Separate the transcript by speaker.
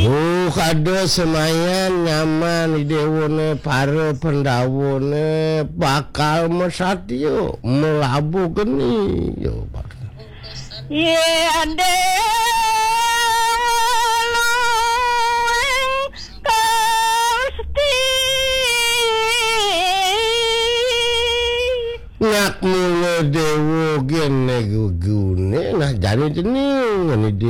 Speaker 1: Kado semayan nyaman idewone para pendawone bakal mesatyo melabuh geni yo Pak.
Speaker 2: Ye ande
Speaker 1: Ngak mulo dewo gene gune nah jane jeneng ngene